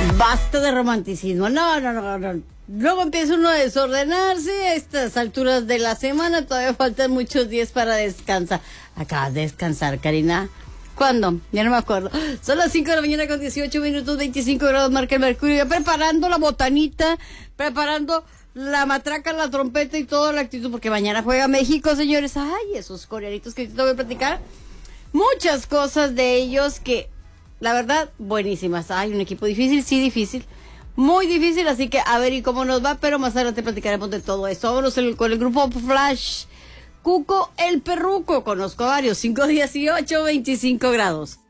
Basta de romanticismo. No. Luego empieza uno a desordenarse a estas alturas de la semana. Todavía faltan muchos días para descansar. Acabas de descansar, Karina. ¿Cuándo? Ya no me acuerdo. Son las 5 de la mañana con 18 minutos, 25 grados marca el mercurio. Ya preparando la botanita, preparando la matraca, la trompeta y toda la actitud, porque mañana juega México, señores. Ay, esos coreanitos que te voy a platicar. Muchas cosas de ellos que, la verdad, buenísimas. Ay, un equipo difícil, sí, difícil. Muy difícil, así que a ver y cómo nos va, pero más adelante platicaremos de todo eso. Vámonos con el grupo Flash. Cuco el Perruco, conozco a varios, 5 días y 25 grados.